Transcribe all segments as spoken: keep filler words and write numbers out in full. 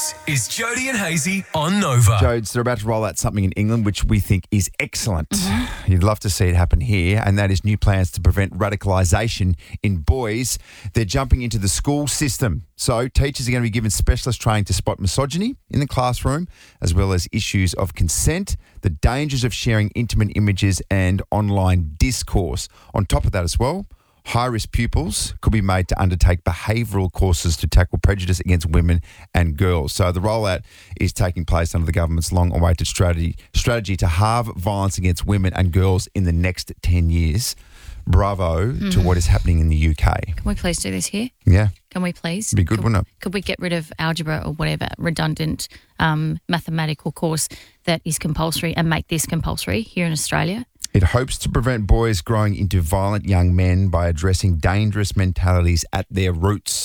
This is Jody and Hazy on Nova. Jodes, they're about to roll out something in England which we think is excellent. Mm-hmm. You'd love to see it happen here, and that is new plans to prevent radicalisation in boys. They're jumping into the school system. So teachers are going to be given specialist training to spot misogyny in the classroom, as well as issues of consent, the dangers of sharing intimate images and online discourse. On top of that as well, high-risk pupils could be made to undertake behavioural courses to tackle prejudice against women and girls. So the rollout is taking place under the government's long-awaited strategy strategy to halve violence against women and girls in the next ten years. Bravo mm-hmm. to what is happening in the U K. Can we please do this here? Yeah. Can we please? It'd be good, could, wouldn't it? Could we get rid of algebra or whatever redundant um, mathematical course that is compulsory and make this compulsory here in Australia? It hopes to prevent boys growing into violent young men by addressing dangerous mentalities at their roots.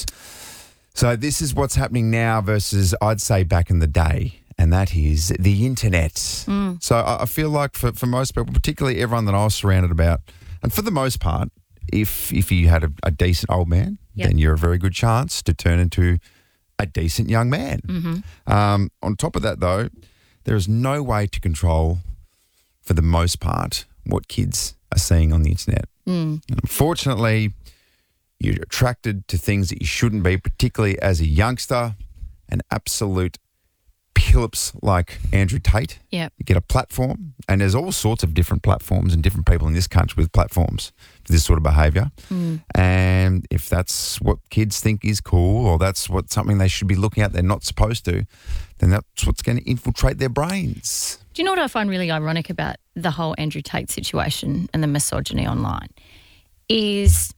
So this is what's happening now versus, I'd say, back in the day, and that is the internet. Mm. So I feel like for, for most people, particularly everyone that I was surrounded about, and for the most part, if if you had a, a decent old man, yep. then you're a very good chance to turn into a decent young man. Mm-hmm. Um, on top of that, though, there is no way to control, for the most part, what kids are seeing on the internet. Mm. And unfortunately, you're attracted to things that you shouldn't be, particularly as a youngster. An absolute pillops like Andrew Tate. Yep. You get a platform, and there's all sorts of different platforms and different people in this country with platforms for this sort of behaviour. Mm. And if that's what kids think is cool, or that's what something they should be looking at they're not supposed to, then that's what's going to infiltrate their brains. Do you know what I find really ironic about the whole Andrew Tate situation and the misogyny online is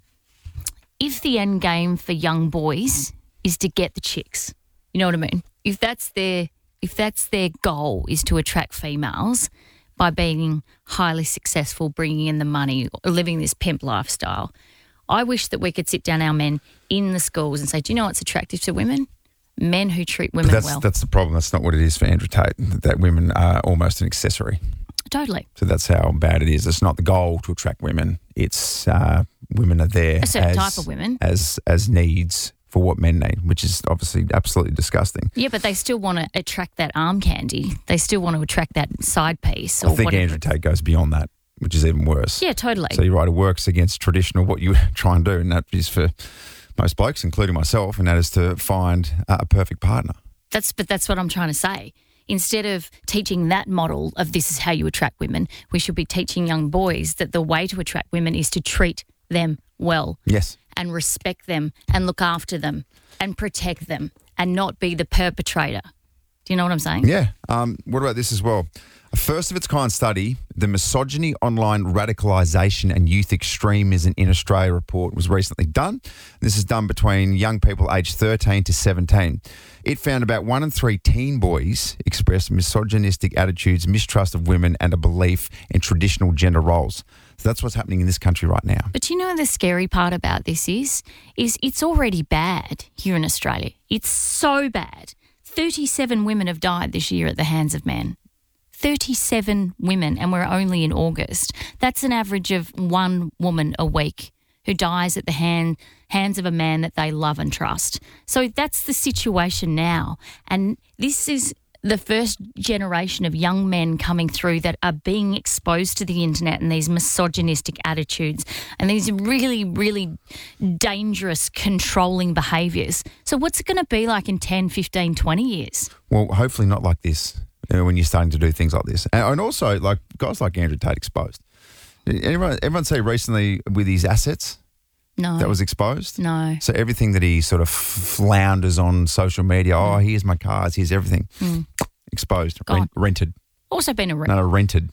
if the end game for young boys is to get the chicks, you know what I mean? If that's their if that's their goal is to attract females by being highly successful, bringing in the money, living this pimp lifestyle, I wish that we could sit down our men in the schools and say, do you know what's attractive to women? Men who treat women but that's, well. That's the problem. That's not what it is for Andrew Tate, that women are almost an accessory. Totally. So that's how bad it is. It's not the goal to attract women. It's uh, women are there a certain as, type of women. As, as needs for what men need, which is obviously absolutely disgusting. Yeah, but they still want to attract that arm candy. They still want to attract that side piece. Or I think whatever. Andrew Tate goes beyond that, which is even worse. Yeah, totally. So you're right, it works against traditional what you try and do, and that is for most blokes, including myself, and that is to find a perfect partner. That's but that's what I'm trying to say. Instead of teaching that model of this is how you attract women, we should be teaching young boys that the way to attract women is to treat them well. Yes. And respect them and look after them and protect them and not be the perpetrator. Do you know what I'm saying? Yeah. Um, what about this as well? A first-of-its-kind study, the Misogyny Online Radicalisation and Youth Extremism in Australia report was recently done. This is done between young people aged thirteen to seventeen. It found about one in three teen boys expressed misogynistic attitudes, mistrust of women, and a belief in traditional gender roles. So that's what's happening in this country right now. But you know the scary part about this is, is it's already bad here in Australia. It's so bad. thirty-seven women have died this year at the hands of men. thirty-seven women, and we're only in August. That's an average of one woman a week who dies at the hand, hands of a man that they love and trust. So that's the situation now. And this is the first generation of young men coming through that are being exposed to the internet and these misogynistic attitudes and these really, really dangerous controlling behaviours. So what's it going to be like in ten, fifteen, twenty years? Well, hopefully not like this. When you're starting to do things like this. And also, like, guys like Andrew Tate exposed. Everyone, everyone say recently with his assets no. that was exposed? No. So everything that he sort of flounders on social media, mm. oh, here's my cars, here's everything, mm. exposed, rent, rented. Also been a rent. No, no, rented.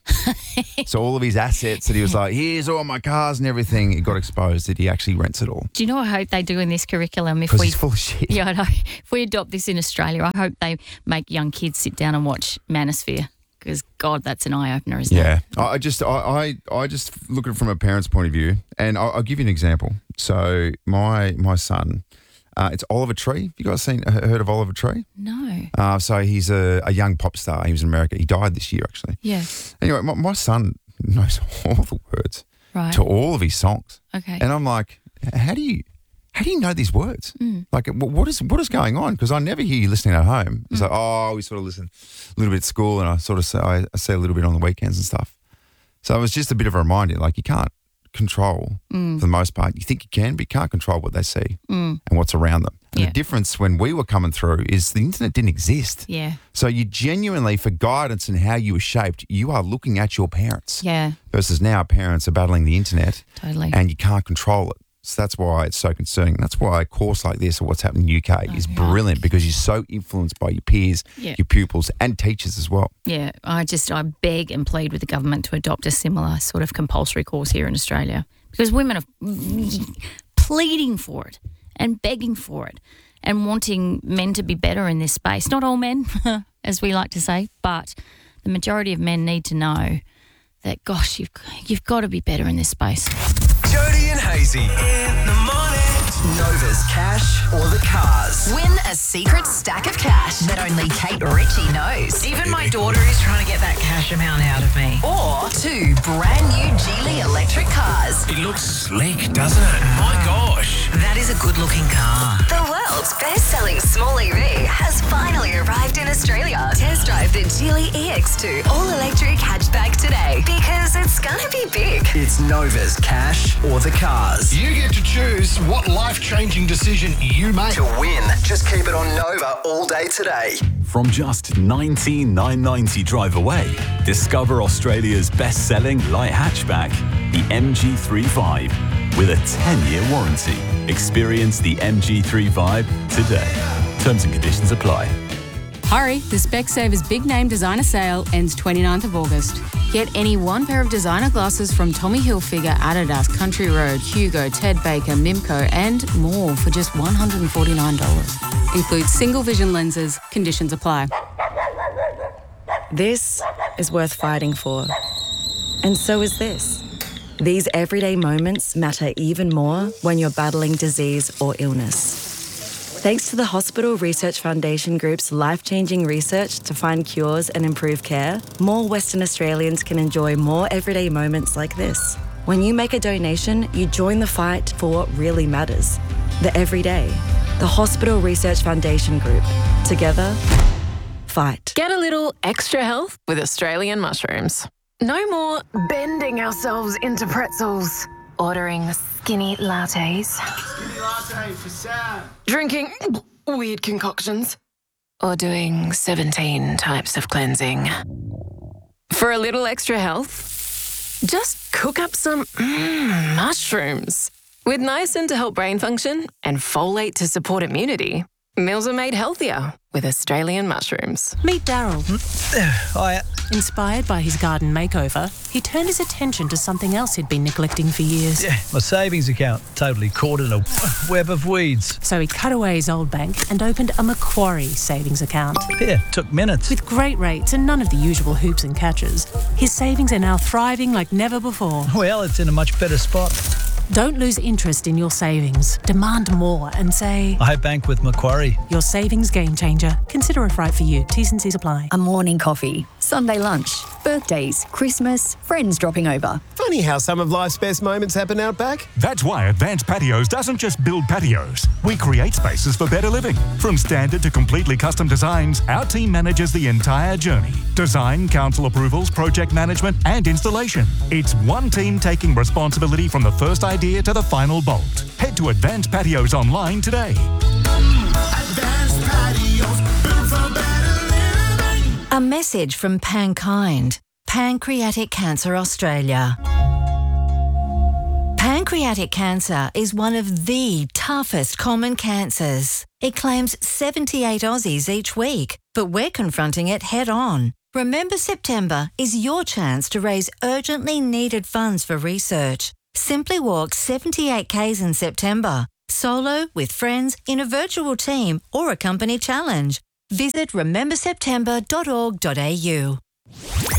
So all of his assets that he was like, here's all my cars and everything, it got exposed that he actually rents it all. Do you know what I hope they do in this curriculum? Because he's full of shit. Yeah, I know. If we adopt this in Australia, I hope they make young kids sit down and watch Manosphere because, God, that's an eye-opener, isn't yeah. it? Yeah. I just I, I, I just look at it from a parent's point of view, and I'll, I'll give you an example. So my my son... Uh, it's Oliver Tree. Have you guys seen heard of Oliver Tree? No. Uh, so he's a, a young pop star. He was in America. He died this year, actually. Yeah. Anyway, my, my son knows all the words right. to all of his songs. Okay. And I'm like, how do you how do you know these words? Mm. Like, wh- what is what is going on? Because I never hear you listening at home. It's mm. like, oh, we sort of listen a little bit at school, and I sort of say, I, I say a little bit on the weekends and stuff. So it was just a bit of a reminder, like you can't control mm. for the most part. You think you can, but you can't control what they see mm. and what's around them. And yeah. the difference when we were coming through is the internet didn't exist. Yeah. So you genuinely, for guidance and how you were shaped, you are looking at your parents. Yeah. Versus now parents are battling the internet. Totally. And you can't control it. So that's why it's so concerning. That's why a course like this, or what's happening in the U K, oh, is yeah. brilliant, because you're so influenced by your peers, yeah. your pupils, and teachers as well. Yeah, I just I beg and plead with the government to adopt a similar sort of compulsory course here in Australia, because women are pleading for it and begging for it and wanting men to be better in this space. Not all men, as we like to say, but the majority of men need to know that, gosh, you've you've got to be better in this space. Jody and Hazy in the morning. Nova's cash or the cars. Win a secret stack of cash that only Kate Ritchie knows. Even my daughter is trying to get that cash amount out of me. Or two brand new Geely electric cars. It looks slick, doesn't it? My gosh. That is a good looking car. The world's best-selling small E V has finally arrived in Australia. Test drive the Geely E X two all-electric hatchback today, because it's gonna be big. It's Nova's cash or the cars. You get to choose what life-changing decision you make. To win, just keep it on Nova all day today. From just nineteen thousand nine hundred ninety drive away, discover Australia's best-selling light hatchback, the M G thirty-five, with a ten-year warranty. Experience the M G thirty-five today. Terms and conditions apply. Hurry, the Specsavers Big Name Designer Sale ends twenty-ninth of August. Get any one pair of designer glasses from Tommy Hilfiger, Adidas, Country Road, Hugo, Ted Baker, Mimco and more for just one hundred forty-nine dollars. Includes single vision lenses. Conditions apply. This is worth fighting for. And so is this. These everyday moments matter even more when you're battling disease or illness. Thanks to the Hospital Research Foundation Group's life-changing research to find cures and improve care, more Western Australians can enjoy more everyday moments like this. When you make a donation, you join the fight for what really matters. The everyday. The Hospital Research Foundation Group. Together, fight. Get a little extra health with Australian mushrooms. No more bending ourselves into pretzels. Ordering skinny lattes. Skinny latte for Sam. Drinking weird concoctions. Or doing seventeen types of cleansing. For a little extra health, just cook up some mm, mushrooms. With niacin to help brain function and folate to support immunity, meals are made healthier with Australian mushrooms. Meet Daryl. Hiya. Inspired by his garden makeover, he turned his attention to something else he'd been neglecting for years. Yeah, my savings account totally caught in a web of weeds. So he cut away his old bank and opened a Macquarie savings account. Yeah, took minutes. With great rates and none of the usual hoops and catches, his savings are now thriving like never before. Well, it's in a much better spot. Don't lose interest in your savings. Demand more and say, I bank with Macquarie. Your savings game changer. Consider if right for you. T's and C's apply. A morning coffee, Sunday lunch, birthdays, Christmas, friends dropping over. Funny how some of life's best moments happen out back. That's why Advanced Patios doesn't just build patios. We create spaces for better living. From standard to completely custom designs, our team manages the entire journey. Design, council approvals, project management and installation. It's one team taking responsibility from the first idea to the final bolt. Head to Advanced Patios online today. Advanced Patios, built for better living. A message from Pankind, Pancreatic Cancer Australia. Pancreatic cancer is one of the toughest common cancers. It claims seventy-eight Aussies each week, but we're confronting it head on. Remember September is your chance to raise urgently needed funds for research. Simply walk seventy-eight kays in September, solo, with friends, in a virtual team or a company challenge. Visit remember september dot org dot a u.